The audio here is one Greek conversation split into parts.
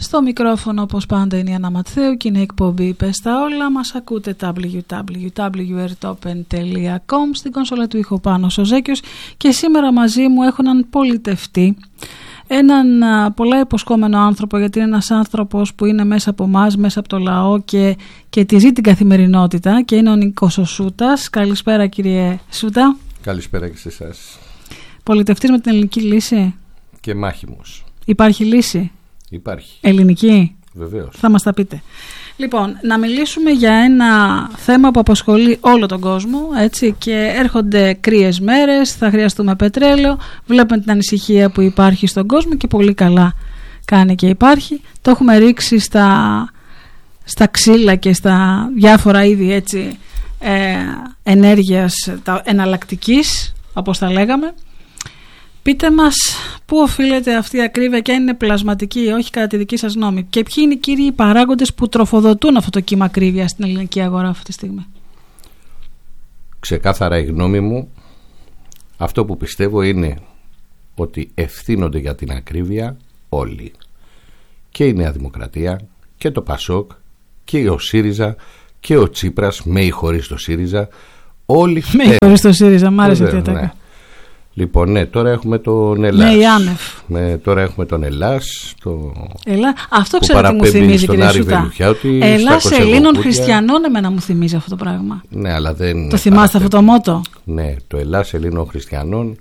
Στο μικρόφωνο όπως πάντα είναι η Άννα Ματθαίου και είναι η εκπομπή «Πες τα όλα». Μας ακούτε www.rtopen.com. Στην κονσόλα του ήχου Πάνος ο Ζέκιος και σήμερα μαζί μου έχω έναν πολιτευτή, έναν πολλά υποσχόμενο άνθρωπο, γιατί είναι ένας άνθρωπος που είναι μέσα από εμάς, μέσα από το λαό και τη ζει την καθημερινότητα, και είναι ο Νίκος ο Σούτας. Καλησπέρα κύριε Σούτα. Καλησπέρα και σε εσάς. Πολιτευτής με την ελληνική λύση. Και μάχημος. Υπάρχει λύση? Υπάρχει. Ελληνική? Βεβαίως. Θα μας τα πείτε. Λοιπόν, να μιλήσουμε για ένα θέμα που απασχολεί όλο τον κόσμο, έτσι, και έρχονται κρύες μέρες, θα χρειαστούμε πετρέλαιο, βλέπουμε την ανησυχία που υπάρχει στον κόσμο και πολύ καλά κάνει και υπάρχει. Το έχουμε ρίξει στα ξύλα και στα διάφορα είδη, έτσι, ενέργειας εναλλακτικής, όπως τα λέγαμε. Πείτε μας πού οφείλεται αυτή η ακρίβεια και αν είναι πλασματική ή όχι κατά τη δική σας γνώμη, και ποιοι είναι οι κύριοι παράγοντες που τροφοδοτούν αυτό το κύμα ακρίβεια στην ελληνική αγορά αυτή τη στιγμή. Ξεκάθαρα η γνώμη μου, αυτό που πιστεύω είναι ότι ευθύνονται για την ακρίβεια όλοι. Και η Νέα Δημοκρατία και το Πασόκ και ο ΣΥΡΙΖΑ και ο Τσίπρας, με ή χωρίς το ΣΥΡΙΖΑ, όλοι με ή χωρίς το ΣΥΡΙΖΑ, μ' άρεσε αυτή η ναι. Λοιπόν, ναι, τώρα έχουμε τον Ελλάς. Ναι, η άνευ. Τώρα έχουμε τον Ελλάς. Αυτό ξέρετε τι μου θυμίζει, κύριε Σούτα. Ελλάς Ελλήνων Χριστιανών, εμένα μου θυμίζει αυτό το πράγμα. Ναι, αλλά δεν. Το θυμάστε αυτό το μότο? Ναι, το Ελλάς Ελλήνων Χριστιανών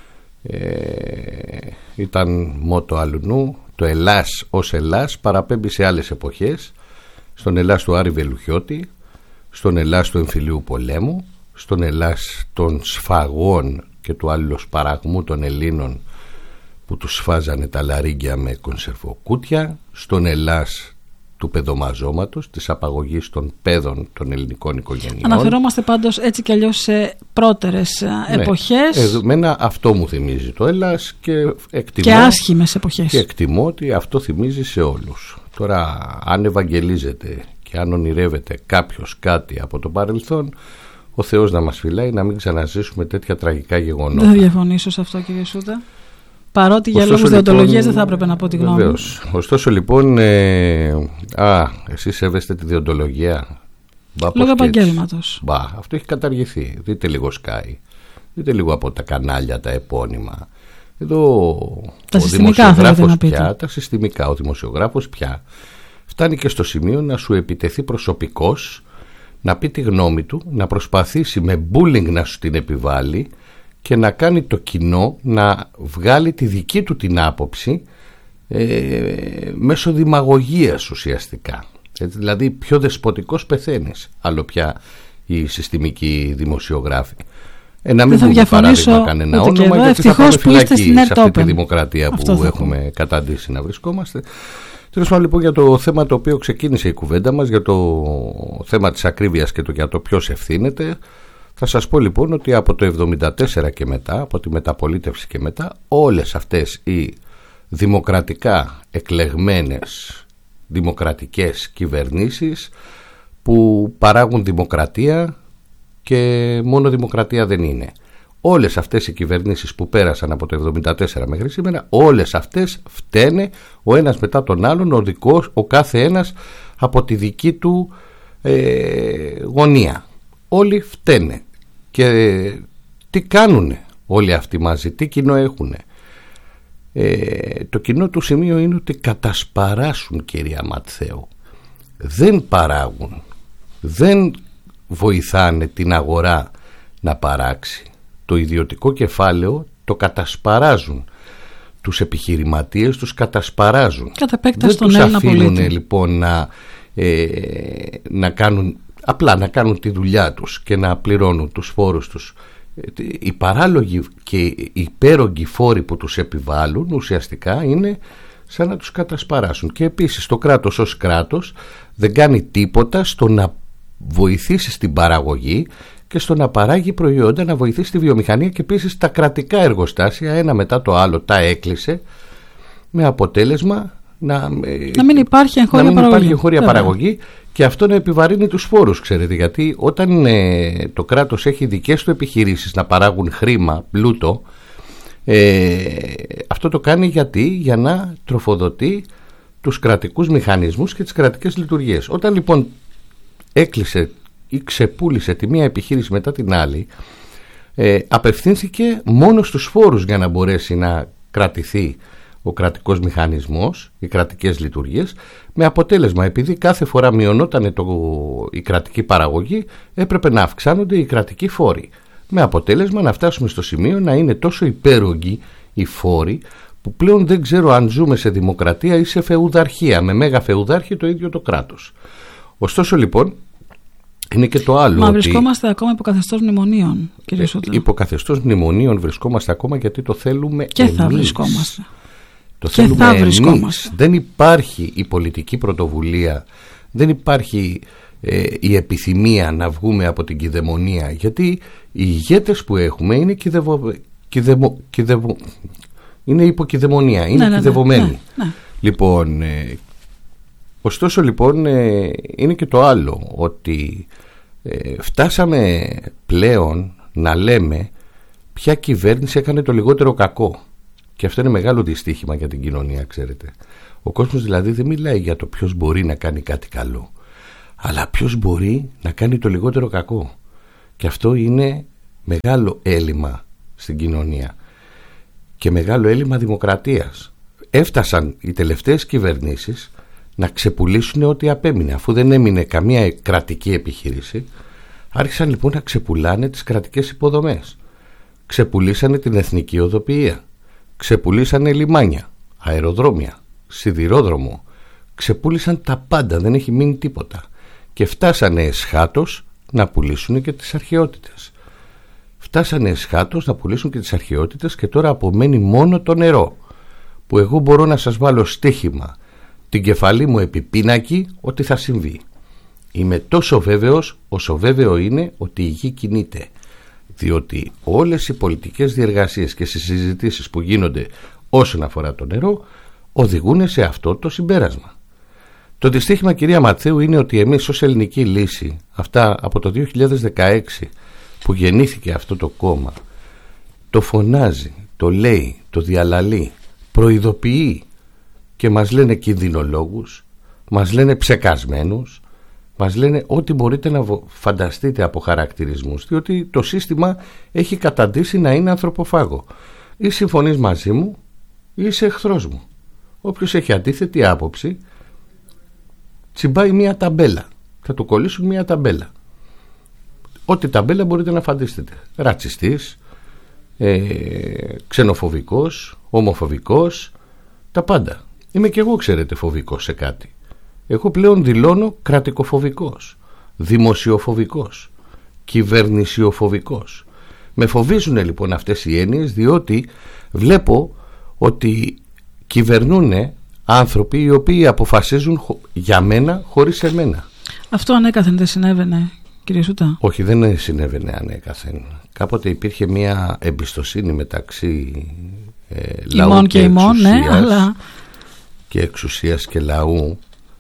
ήταν μότο αλουνού. Το Ελλάς ως Ελλάς παραπέμπει σε άλλες εποχές. Στον Ελλάς του Άρη Βελουχιώτη, στον Ελλάς του εμφυλίου πολέμου, στον Ελλάς των σφαγών και του αλληλοσπαραγμού των Ελλήνων που τους σφάζανε τα λαρίγκια με κονσερβοκούτια, στον Ελλάς του παιδομαζώματος, της απαγωγής των παιδών των ελληνικών οικογενειών. Αναφερόμαστε πάντως έτσι κι αλλιώς σε πρώτερες εποχές. Εμένα αυτό μου θυμίζει το Ελλάς και άσχημες εποχές. Και εκτιμώ ότι αυτό θυμίζει σε όλους. Τώρα, αν ευαγγελίζεται και αν ονειρεύεται κάποιος κάτι από το παρελθόν, ο Θεός να μας φυλάει να μην ξαναζήσουμε τέτοια τραγικά γεγονότα. Δεν διαφωνήσω σε αυτό, κύριε Σούτα. Παρότι για λόγους δεοντολογίας δεν θα έπρεπε να πω τη γνώμη μου. Ωστόσο λοιπόν, εσείς σέβεστε τη δεοντολογία? Λόγω επαγγέλματος. Αυτό έχει καταργηθεί. Δείτε λίγο Sky. Δείτε λίγο από τα κανάλια τα επώνυμα. Εδώ τα συστημικά θέλετε να πείτε. Τα συστημικά. Ο δημοσιογράφος πια φτάνει και στο σημείο να σου επιτεθεί προσωπικός, να πει τη γνώμη του, να προσπαθήσει με bullying να σου την επιβάλλει και να κάνει το κοινό να βγάλει τη δική του την άποψη μέσω δημαγωγίας ουσιαστικά. Δηλαδή πιο δεσποτικός πεθαίνεις. Άλλο πια οι συστημικοί δημοσιογράφοι. Να μην πούμε παράδειγμα κανένα όνομα, γιατί θα πάμε φυλακή σε αυτή τη δημοκρατία που έχουμε καταντήσει να βρισκόμαστε. Τέλος πάντων, λοιπόν, για το θέμα το οποίο ξεκίνησε η κουβέντα μας, για το θέμα της ακρίβειας και για το ποιος ευθύνεται, θα σας πω λοιπόν ότι από το 1974 και μετά, από τη μεταπολίτευση και μετά, όλες αυτές οι δημοκρατικά εκλεγμένες δημοκρατικές κυβερνήσεις που παράγουν δημοκρατία, και μόνο δημοκρατία δεν είναι. Όλες αυτές οι κυβερνήσεις που πέρασαν από το 1974 μέχρι σήμερα, όλες αυτές φταίνε ο ένας μετά τον άλλον, ο κάθε ένας από τη δική του γωνία. Όλοι φταίνε. Και τι κάνουνε όλοι αυτοί μαζί, τι κοινό έχουνε? Το κοινό του σημείο είναι ότι κατασπαράσουν, κυρία Ματθαίου. Δεν παράγουν, δεν βοηθάνε την αγορά να παράξει. Το ιδιωτικό κεφάλαιο το κατασπαράζουν. Τους επιχειρηματίες τους κατασπαράζουν. Δεν τους αφήνουν λοιπόν να κάνουν, απλά να κάνουν τη δουλειά τους και να πληρώνουν τους φόρους τους. Οι παράλογοι και οι υπέρογκοι φόροι που τους επιβάλλουν ουσιαστικά είναι σαν να τους κατασπαράσουν. Και επίσης το κράτος ως κράτος δεν κάνει τίποτα στο να βοηθήσει στην παραγωγή και στο να παράγει προϊόντα, να βοηθήσει τη βιομηχανία, και επίσης τα κρατικά εργοστάσια ένα μετά το άλλο τα έκλεισε, με αποτέλεσμα να μην υπάρχει εγχώρια παραγωγή, και αυτό να επιβαρύνει τους φόρους, ξέρετε, γιατί όταν το κράτος έχει δικές του επιχειρήσεις να παράγουν χρήμα, πλούτο, αυτό το κάνει για να τροφοδοτεί τους κρατικούς μηχανισμούς και τις κρατικές λειτουργίες. Όταν λοιπόν έκλεισε ή ξεπούλησε τη μία επιχείρηση μετά την άλλη, απευθύνθηκε μόνο στους φόρους για να μπορέσει να κρατηθεί ο κρατικός μηχανισμός, οι κρατικές λειτουργίες, με αποτέλεσμα, επειδή κάθε φορά μειωνόταν η κρατική παραγωγή, έπρεπε να αυξάνονται οι κρατικοί φόροι, με αποτέλεσμα να φτάσουμε στο σημείο να είναι τόσο υπέρογγοι οι φόροι, που πλέον δεν ξέρω αν ζούμε σε δημοκρατία ή σε φεουδαρχία, με μέγα φεουδάρχη το ίδιο το κράτος. Ωστόσο λοιπόν, είναι και το άλλο. Μα βρισκόμαστε ακόμα υπό καθεστώς μνημονίων, κύριε Σούτα. Υπό καθεστώς μνημονίων βρισκόμαστε ακόμα, γιατί το θέλουμε και εμείς. Θα βρισκόμαστε. Το θέλουμε εμείς. Δεν υπάρχει η πολιτική πρωτοβουλία, δεν υπάρχει η επιθυμία να βγούμε από την κηδαιμονία, γιατί οι ηγέτες που έχουμε είναι είναι υποκηδαιμονία, είναι κηδευωμένοι. Ναι. Λοιπόν, ωστόσο λοιπόν είναι και το άλλο, ότι φτάσαμε πλέον να λέμε ποια κυβέρνηση έκανε το λιγότερο κακό. Και αυτό είναι μεγάλο δυστύχημα για την κοινωνία, ξέρετε. Ο κόσμος δηλαδή δεν μιλάει για το ποιος μπορεί να κάνει κάτι καλό, αλλά ποιος μπορεί να κάνει το λιγότερο κακό. Και αυτό είναι μεγάλο έλλειμμα στην κοινωνία και μεγάλο έλλειμμα δημοκρατίας. Έφτασαν οι τελευταίες κυβερνήσεις να ξεπουλήσουν ό,τι απέμεινε. Αφού δεν έμεινε καμία κρατική επιχείρηση, άρχισαν λοιπόν να ξεπουλάνε τις κρατικές υποδομές. Ξεπουλήσανε την εθνική οδοποιία, ξεπουλήσανε λιμάνια, αεροδρόμια, σιδηρόδρομο, ξεπούλησαν τα πάντα, δεν έχει μείνει τίποτα. Και φτάσανε εσχάτως να πουλήσουν και τις αρχαιότητες. Φτάσανε εσχάτως να πουλήσουν και τις αρχαιότητες, και τώρα απομένει μόνο το νερό, που εγώ μπορώ να σας βάλω στοίχημα την κεφαλή μου επί πίνακι ότι θα συμβεί. Είμαι τόσο βέβαιος όσο βέβαιο είναι ότι η γη κινείται, διότι όλες οι πολιτικές διεργασίες και συζητήσεις που γίνονται όσον αφορά το νερό οδηγούν σε αυτό το συμπέρασμα. Το δυστύχημα, κυρία Ματθαίου, είναι ότι εμείς ως ελληνική λύση, αυτά από το 2016 που γεννήθηκε αυτό το κόμμα, το φωνάζει, το λέει, το διαλαλεί, προειδοποιεί, και μας λένε κινδυνολόγους, μας λένε ψεκασμένους, μας λένε ό,τι μπορείτε να φανταστείτε από χαρακτηρισμούς, διότι το σύστημα έχει καταντήσει να είναι ανθρωποφάγο. Ή συμφωνείς μαζί μου ή είσαι εχθρός μου. Όποιος έχει αντίθετη άποψη τσιμπάει μία ταμπέλα, θα του κολλήσουν μία ταμπέλα, ό,τι ταμπέλα μπορείτε να φανταστείτε. Ρατσιστής, ξενοφοβικός, ομοφοβικός, τα πάντα. Είμαι και εγώ, ξέρετε, φοβικός σε κάτι. Εγώ πλέον δηλώνω κρατικοφοβικός, δημοσιοφοβικός, κυβερνησιοφοβικός. Με φοβίζουν λοιπόν αυτές οι έννοιες, διότι βλέπω ότι κυβερνούν άνθρωποι οι οποίοι αποφασίζουν για μένα χωρίς εμένα. Αυτό ανέκαθεν δεν συνέβαινε, κύριε Σούτα? Όχι, δεν συνέβαινε ανέκαθεν. Κάποτε υπήρχε μια εμπιστοσύνη μεταξύ λαού και εξουσίας, ναι, αλλά... και εξουσίας και λαού.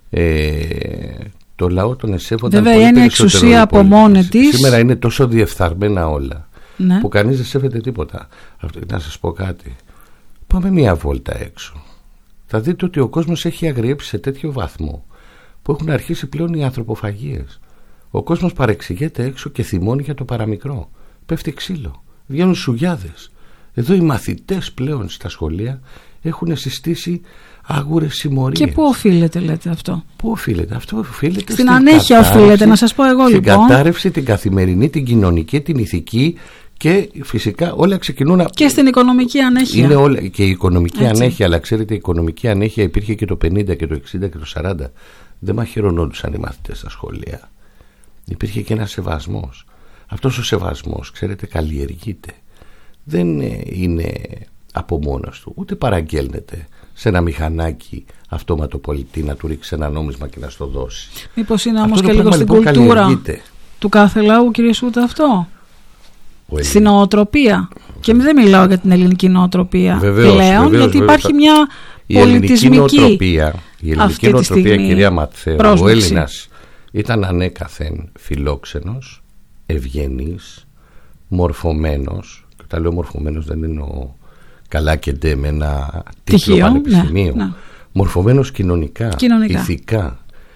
Το λαό τον εσέβονταν πολύ περισσότερο. Βέβαια, η εξουσία από μόνη της. Σήμερα είναι τόσο διεφθαρμένα όλα, ναι, που κανείς δεν σέβεται τίποτα. Να σας πω κάτι. Πάμε μια βόλτα έξω. Θα δείτε ότι ο κόσμος έχει αγριέψει σε τέτοιο βαθμό που έχουν αρχίσει πλέον οι ανθρωποφαγίες. Ο κόσμος παρεξηγείται έξω και θυμώνει για το παραμικρό. Πέφτει ξύλο, βγαίνουν σουγιάδες. Εδώ οι μαθητές πλέον στα σχολεία έχουν συστήσει άγουρες συμμορίες. Και πού οφείλεται, λέτε, αυτό? Πού οφείλεται? Αυτό οφείλεται στην ανέχεια, οφείλεται, να σας πω εγώ στην λοιπόν. Στην κατάρρευση, την καθημερινή, την κοινωνική, την ηθική, και φυσικά όλα ξεκινούν. Και στην οικονομική ανέχεια. Είναι όλα, και η οικονομική ανέχεια, αλλά ξέρετε, η οικονομική ανέχεια υπήρχε και το 50 και το 60 και το 40. Δεν μαχαιρωνόντουσαν οι μαθητές στα σχολεία. Υπήρχε και ένας σεβασμός. Αυτός ο σεβασμός, ξέρετε, καλλιεργείται. Δεν είναι από μόνος του, ούτε παραγγέλνεται σε ένα μηχανάκι αυτόματο πολιτή να του ρίξει ένα νόμισμα και να στο δώσει. Μήπως είναι όμως και λίγο στην κουλτούρα του κάθε λαού, κύριε Σούτα, αυτό? Στην νοοτροπία. Και δεν μιλάω για την ελληνική νοοτροπία πλέον, γιατί υπάρχει μια πολιτισμική η ελληνική νοοτροπία, κυρία Ματθαίου. Ο Έλληνας ήταν ανέκαθεν φιλόξενος, ευγενής, μορφωμένος. Και τα λέω μορφωμένος δεν είναι καλά και ντε με ένα τίτλο πανεπιστημίου. Ναι. μορφωμένος κοινωνικά. Ηθικά.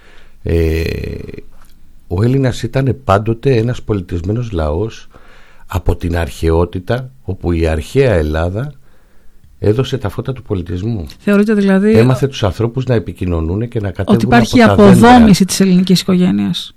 Ο Έλληνας ήταν πάντοτε ένας πολιτισμένος λαός από την αρχαιότητα, όπου η αρχαία Ελλάδα έδωσε τα φώτα του πολιτισμού. Θεωρείτε δηλαδή έμαθε τους ανθρώπους να επικοινωνούν και να κατέβουν ότι υπάρχει αποδόμηση της ελληνικής οικογένειας,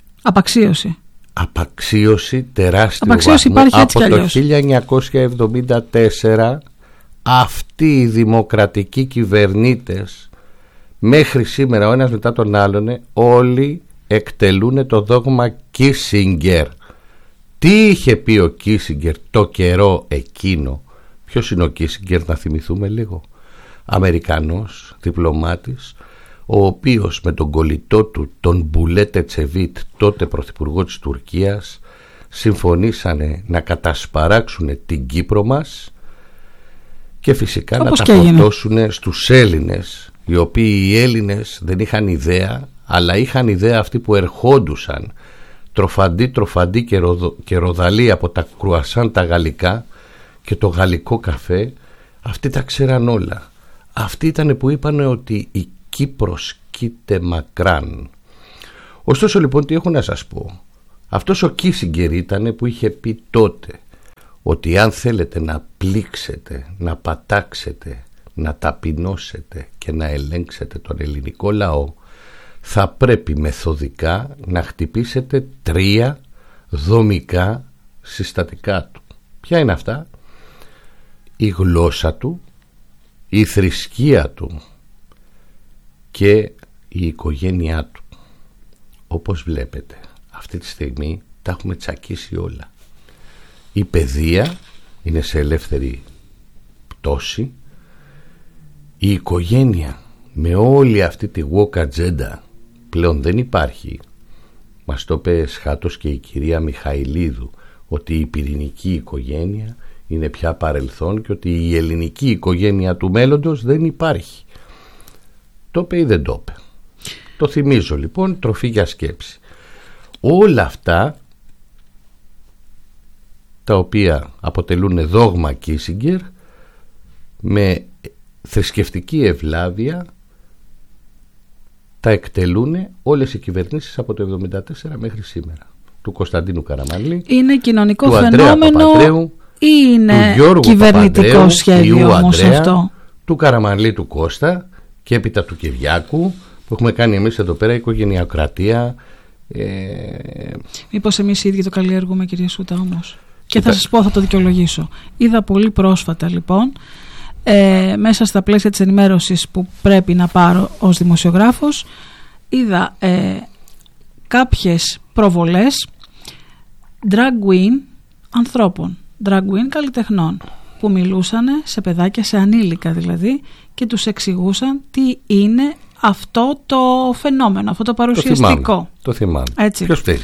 απαξίωση τεράστιο απαξίωση βαθμό. Υπάρχει από το 1974 αυτοί οι δημοκρατικοί κυβερνήτες μέχρι σήμερα, ο ένας μετά τον άλλον, όλοι εκτελούν το δόγμα Κίσιγκερ. Τι είχε πει ο Κίσιγκερ το καιρό εκείνο? Ποιος είναι ο Κίσιγκερ, να θυμηθούμε λίγο? Αμερικανός διπλωμάτης, ο οποίος με τον κολλητό του τον Μπουλέτε Τσεβίτ, τότε πρωθυπουργό της Τουρκίας, συμφωνήσανε να κατασπαράξουν την Κύπρο μας και φυσικά όπως να τα φορτώσουν στους Έλληνες, οι οποίοι οι Έλληνες δεν είχαν ιδέα, αλλά είχαν ιδέα αυτοί που ερχόντουσαν τροφαντί και ροδαλί από τα κρουασάν τα γαλλικά και το γαλλικό καφέ. Αυτοί τα ξέραν όλα. Αυτοί ήταν που είπαν ότι η Κύπρος κοίται μακράν. Ωστόσο λοιπόν, τι έχω να σας πω? Αυτός ο Κίσιγκερ ήταν που είχε πει τότε ότι αν θέλετε να πλήξετε, να πατάξετε, να ταπεινώσετε και να ελέγξετε τον ελληνικό λαό, θα πρέπει μεθοδικά να χτυπήσετε 3 δομικά συστατικά του. Ποια είναι αυτά? Η γλώσσα του, η θρησκεία του και η οικογένειά του. Όπως βλέπετε, αυτή τη στιγμή τα έχουμε τσακίσει όλα. Η παιδεία είναι σε ελεύθερη πτώση. Η οικογένεια με όλη αυτή τη woke agenda πλέον δεν υπάρχει. Μας το είπε σχάτως και η κυρία Μιχαηλίδου, ότι η πυρηνική οικογένεια είναι πια παρελθόν και ότι η ελληνική οικογένεια του μέλλοντος δεν υπάρχει. Το είπε ή δεν το είπε? Το θυμίζω λοιπόν, τροφή για σκέψη. Όλα αυτά τα οποία αποτελούν δόγμα Κίσιγκερ, με θρησκευτική ευλάβεια τα εκτελούν όλες οι κυβερνήσεις από το 1974 μέχρι σήμερα. Του Κωνσταντίνου Καραμανλή, είναι κοινωνικό του φαινόμενο Παπαντρέου, ή είναι του Γιώργου κυβερνητικό σχέδιο όμως αυτό? Του Καραμανλή, του Κώστα και έπειτα του Κυριάκου, που έχουμε κάνει εμείς εδώ πέρα οικογενειακρατία. Μήπως εμείς οι ίδιοι το καλλιεργούμε, κύριε Σούτα, όμως? Και θα σας πω, θα το δικαιολογήσω. Είδα πολύ πρόσφατα λοιπόν, μέσα στα πλαίσια της ενημέρωσης που πρέπει να πάρω ως δημοσιογράφος, είδα κάποιες προβολές drag queen ανθρώπων, drag queen καλλιτεχνών, που μιλούσαν σε παιδάκια, σε ανήλικα δηλαδή, και τους εξηγούσαν τι είναι αυτό το φαινόμενο, αυτό το παρουσιαστικό. Το θυμάμαι. Έτσι. Ποιος φταίει?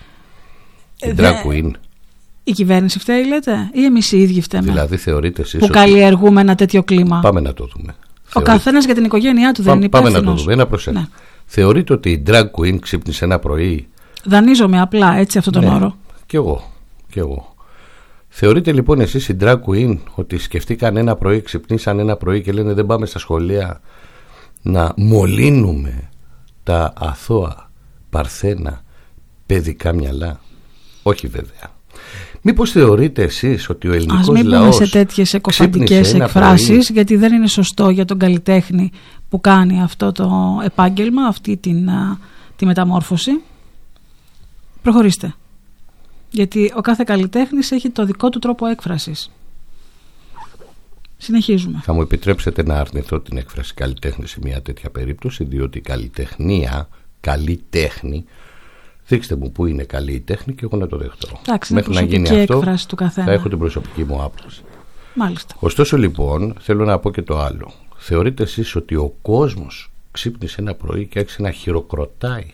Η drag queen? Η κυβέρνηση φταίει, λέτε, ή εμείς οι ίδιοι φταίμε? Δηλαδή θεωρείτε εσείς που καλλιεργούμε ένα τέτοιο κλίμα? Πάμε να το δούμε. Ο καθένας για την οικογένειά του δεν είναι υπεύθυνος. Πάμε να το δούμε, ένα προς ένα. Ναι. Θεωρείτε ότι η drag queen ξύπνησε ένα πρωί? Δανείζομαι απλά έτσι αυτόν τον όρο. Κι εγώ. Θεωρείτε λοιπόν εσείς οι drag queen ότι σκεφτήκαν ένα πρωί, ξυπνήσαν ένα πρωί και λένε δεν πάμε στα σχολεία να μολύνουμε τα αθώα παρθένα παιδικά μυαλά? Όχι βέβαια. Μήπως θεωρείτε εσείς ότι ο ελληνικός λαός... Ας μην πούμε σε τέτοιες εκοφαντικές εκφράσεις, γιατί δεν είναι σωστό για τον καλλιτέχνη που κάνει αυτό το επάγγελμα, αυτή τη μεταμόρφωση. Προχωρήστε. Γιατί ο κάθε καλλιτέχνης έχει το δικό του τρόπο έκφρασης. Συνεχίζουμε. Θα μου επιτρέψετε να αρνηθώ την έκφραση καλλιτέχνη σε μια τέτοια περίπτωση, διότι η καλλιτεχνία, καλή τέχνη, δείξτε μου πού είναι καλή η τέχνη και εγώ να το δεχτώ. Εντάξει, μέχρι να γίνει αυτό του καθένα. Θα έχω την προσωπική μου άποψη. Μάλιστα. Ωστόσο λοιπόν θέλω να πω και το άλλο. Θεωρείτε εσείς ότι ο κόσμος ξύπνησε ένα πρωί και άρχισε να χειροκροτάει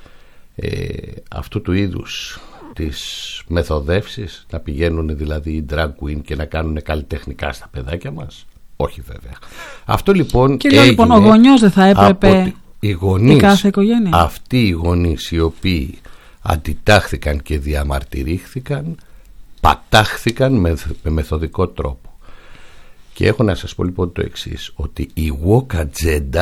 αυτού του είδους τις μεθοδεύσεις, να πηγαίνουν δηλαδή οι drag queen και να κάνουν καλλιτεχνικά στα παιδάκια μας? Όχι βέβαια. Αυτό λοιπόν και έγινε λοιπόν, ο γονιός δεν θα έπρεπε η κάθε οικογένεια? Αυτοί οι γονείς οι οποίοι αντιτάχθηκαν και διαμαρτυρήθηκαν, πατάχθηκαν με μεθοδικό τρόπο. Και έχω να σας πω λοιπόν το εξής, ότι η woke agenda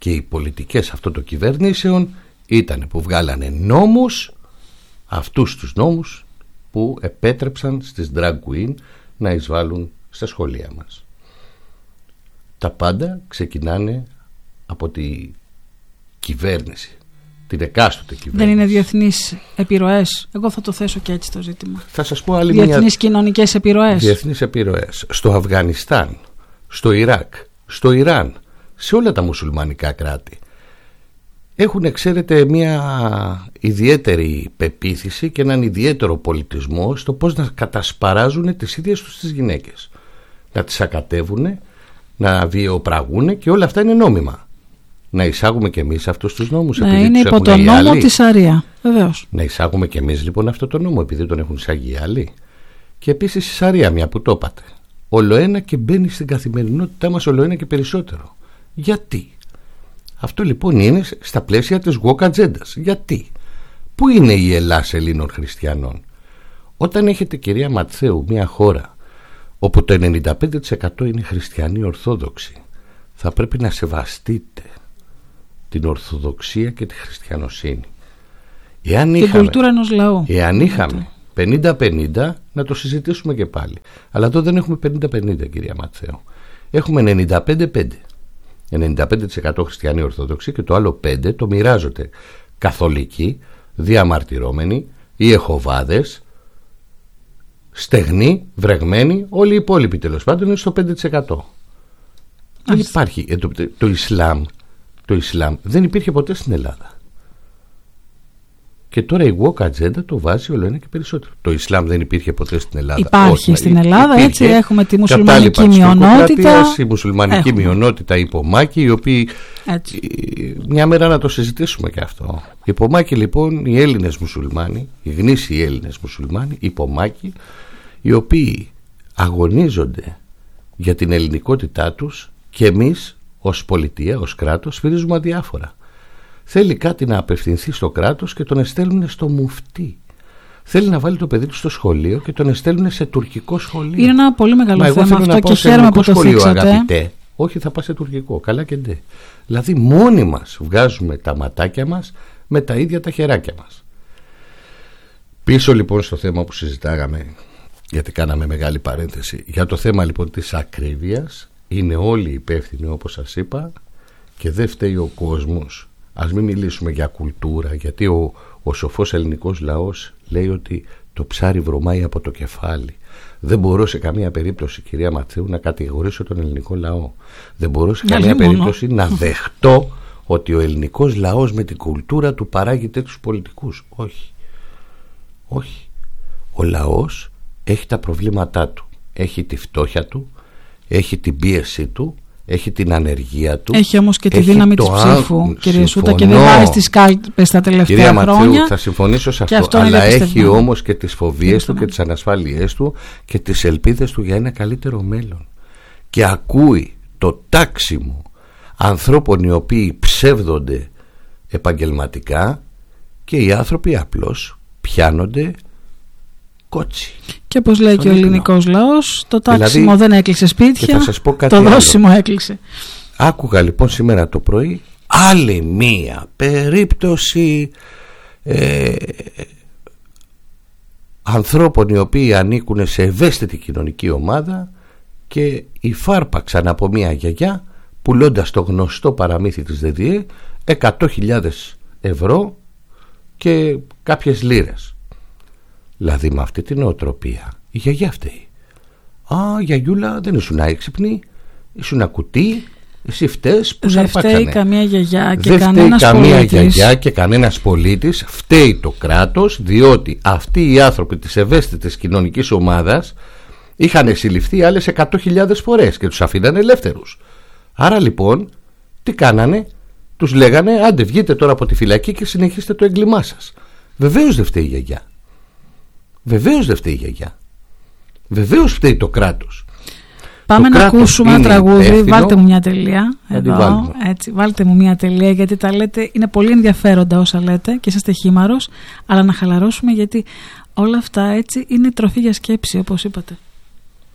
και οι πολιτικές αυτών των κυβερνήσεων ήταν που βγάλανε νόμους, αυτούς τους νόμους που επέτρεψαν στις drag queen να εισβάλλουν στα σχολεία μας. Τα πάντα ξεκινάνε από τη κυβέρνηση, την εκάστοτε κυβέρνηση. Δεν είναι διεθνείς επιρροές? Εγώ θα το θέσω και έτσι το ζήτημα. Θα σας πω άλλη διεθνείς κοινωνικές επιρροές. Διεθνείς επιρροές. Στο Αφγανιστάν, στο Ιράκ, στο Ιράν, σε όλα τα μουσουλμανικά κράτη έχουν, ξέρετε, μια ιδιαίτερη πεποίθηση και έναν ιδιαίτερο πολιτισμό στο πώς να κατασπαράζουν τις ίδιες τους τις γυναίκες, να τις ακατεύουν, να βιαιοπραγούν, και όλα αυτά είναι νόμιμα. Να εισάγουμε και εμείς αυτούς τους νόμους? Ναι, είναι υπό τον νόμο της Σαρία, βεβαίως. Να εισάγουμε και εμείς λοιπόν αυτό το νόμο επειδή τον έχουν εισάγει οι άλλοι? Και επίσης η Σαρία, μια που το είπατε, ολοένα και μπαίνει στην καθημερινότητά μας ολοένα και περισσότερο. Γιατί? Αυτό λοιπόν είναι στα πλαίσια της woke ατζέντας. Γιατί? Πού είναι η Ελλάς Ελλήνων χριστιανών? Όταν έχετε, κυρία Ματθαίου, μια χώρα όπου το 95% είναι χριστιανοί Ορθόδοξοι, θα πρέπει να σεβαστείτε την Ορθοδοξία και τη χριστιανοσύνη. Την κουλτούρα ενός λαού. Εάν είχαμε 50-50, να το συζητήσουμε και πάλι. Αλλά εδώ δεν έχουμε 50-50, κυρία Ματθαίου. Έχουμε 95-5. 95% χριστιανοί Ορθόδοξοι και το άλλο 5% το μοιράζονται καθολικοί, διαμαρτυρόμενοι, οι Εχωβάδες, στεγνοί, βρεγμένοι, όλοι οι υπόλοιποι τέλος πάντων είναι στο 5%. Δεν υπάρχει. Το Ισλάμ δεν υπήρχε ποτέ στην Ελλάδα. Και τώρα η woke ατζέντα το βάζει όλο ένα και περισσότερο. Το Ισλάμ δεν υπήρχε ποτέ στην Ελλάδα. Υπάρχει στην Ελλάδα, υπήρχε, έτσι έχουμε τη μουσουλμανική μειονότητα. Η μουσουλμανική μειονότητα, οι Πομάκοι, οι οποίοι. Έτσι. Μια μέρα να το συζητήσουμε και αυτό. Οι Πομάκοι λοιπόν, οι Έλληνες μουσουλμάνοι, οι γνήσιοι Έλληνες μουσουλμάνοι, οι Πομάκοι, οι οποίοι αγωνίζονται για την ελληνικότητά τους, και εμείς ως πολιτεία, ως κράτος, σφυρίζουμε αδιάφορα. Θέλει κάτι να απευθυνθεί στο κράτος και τον εστέλνουν στο μουφτί. Θέλει να βάλει το παιδί του στο σχολείο και τον εστέλνουν σε τουρκικό σχολείο. Είναι ένα πολύ μεγάλο θέμα αυτό και χαίρομαι που το θίξατε. Αγαπητέ. Όχι, θα πάει σε τουρκικό. Καλά και ντε. Δηλαδή μόνοι μας βγάζουμε τα ματάκια μας με τα ίδια τα χεράκια μας. Πίσω λοιπόν στο θέμα που συζητάγαμε, γιατί κάναμε μεγάλη παρένθεση, για το θέμα λοιπόν της ακρίβειας, είναι όλοι υπεύθυνοι όπως σας είπα και δεν φταίει ο κόσμος. Ας μην μιλήσουμε για κουλτούρα, γιατί ο σοφός ελληνικός λαός λέει ότι το ψάρι βρωμάει από το κεφάλι. Δεν μπορώ σε καμία περίπτωση, κυρία Ματθαίου, να κατηγορήσω τον ελληνικό λαό. Δεν μπορώ σε καμία περίπτωση να δεχτώ ότι ο ελληνικός λαός με την κουλτούρα του παράγει τέτοιους πολιτικούς. Όχι. Όχι. Ο λαός έχει τα προβλήματά του. Έχει τη φτώχεια του, έχει την πίεσή του, έχει την ανεργία του. Έχει όμως και τη δύναμη της ψήφου, κύριε Σούτα, και δεν βάζει τις κάλπες τα τελευταία χρόνια. Κυρία Ματθαίου, θα συμφωνήσω σε αυτό, αλλά έχει όμως και τις φοβίες του και τις ανασφάλειές του και τις ελπίδες του για ένα καλύτερο μέλλον. Και ακούει το τάξιμο ανθρώπων οι οποίοι ψεύδονται επαγγελματικά και οι άνθρωποι απλώς πιάνονται κότσι. Και όπως λέει και ο ελληνικός λαός, το τάξιμο δεν έκλεισε σπίτια, το δώσιμο έκλεισε. Άκουγα λοιπόν σήμερα το πρωί άλλη μία περίπτωση ανθρώπων οι οποίοι ανήκουν σε ευαίσθητη κοινωνική ομάδα και υφάρπαξαν από μία γιαγιά πουλώντας το γνωστό παραμύθι της ΔΔΕ 100.000 ευρώ και κάποιες λίρες. Δηλαδή με αυτή την νοοτροπία η γιαγιά φταίει. Γιαγιούλα, δεν ήσουν έξυπνη, ήσουν κουτί, εσύ φταίς που σαρπάξανε. Δεν φταίει καμία γιαγιά και δεν κανένας φταίει καμία πολίτης. γιαγιά και κανένας πολίτης. Φταίει το κράτος, διότι αυτοί οι άνθρωποι της ευαίσθητης κοινωνικής ομάδας είχαν συλληφθεί άλλες 100.000 φορές και τους αφήνανε ελεύθερους. Άρα λοιπόν τι κάνανε? Τους λέγανε άντε βγείτε τώρα από τη φυλακή και συνεχίστε το έγκλημά σας. Βεβαίως δεν φταίει η γιαγιά. Βεβαίως δεν φταίει η γιαγιά. Βεβαίως φταίει το κράτος. Πάμε να ακούσουμε ένα τραγούδι. Βάλτε μου μια τελεία εδώ, έτσι, βάλτε μου μια τελεία, γιατί τα λέτε, είναι πολύ ενδιαφέροντα όσα λέτε και είσαστε χήμαρος, αλλά να χαλαρώσουμε, γιατί όλα αυτά έτσι είναι τροφή για σκέψη, όπως είπατε.